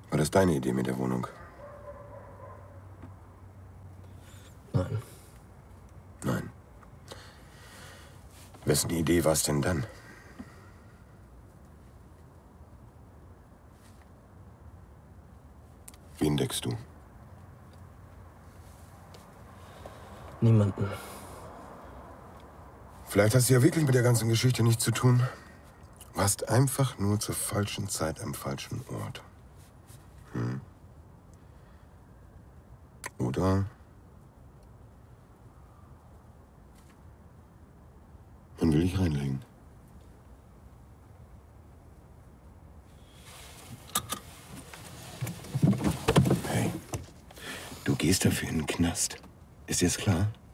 War das deine Idee mit der Wohnung? Nein. Nein. Wessen Idee war es denn dann? Wen deckst du? Niemanden. Vielleicht hast du ja wirklich mit der ganzen Geschichte nichts zu tun. Warst einfach nur zur falschen Zeit am falschen Ort. Oder? Man will dich reinlegen. Hey, du gehst dafür in den Knast. Ist dir das klar?